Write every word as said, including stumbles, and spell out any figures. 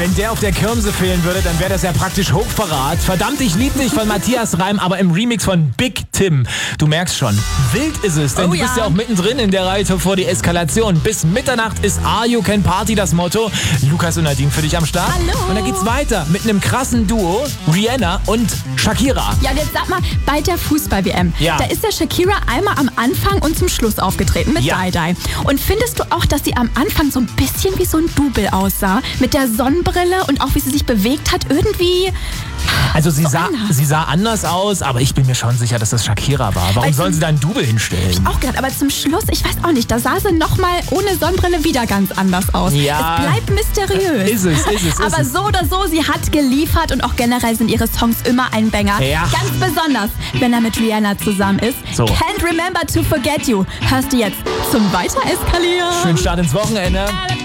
Wenn der auf der Kirmse fehlen würde, dann wäre das ja praktisch Hochverrat. Verdammt, ich lieb dich von Matthias Reim, aber im Remix von Big Tim. Du merkst schon, wild ist es, denn Oh du bist ja ja. auch mittendrin in der Reihe vor die Eskalation. Bis Mitternacht ist Are You Can Party das Motto. Lukas und Nadine für dich am Start. Hallo. Und dann geht's weiter mit einem krassen Duo, Rihanna und Shakira. Ja, und jetzt sag mal, bei der Fußball-W M, Ja. da ist der Shakira einmal am Anfang und zum Schluss aufgetreten mit Ja. Die Die. Und findest du auch, dass sie am Anfang so ein bisschen wie so ein Double aussah? Mit der Sonnenbrille und auch wie sie sich bewegt hat, irgendwie... Also sie So sah, anders. sie sah anders aus, aber ich bin mir schon sicher, dass das Shakira war. Warum Weil sollen zum- sie da ein Double hinstellen? Auch gerade, aber zum Schluss, ich weiß auch nicht, da sah sie nochmal ohne Sonnenbrille wieder ganz anders aus. Ja. Es bleibt mysteriös. Ist es, ist es, ist aber es. so oder so, sie hat geliefert und auch generell sind ihre Songs immer ein Banger. Ja. Ganz besonders, wenn er mit Rihanna zusammen ist. So. Can't Remember to Forget You. Hörst du jetzt zum Weitereskalieren. Schönen Start ins Wochenende. Ja,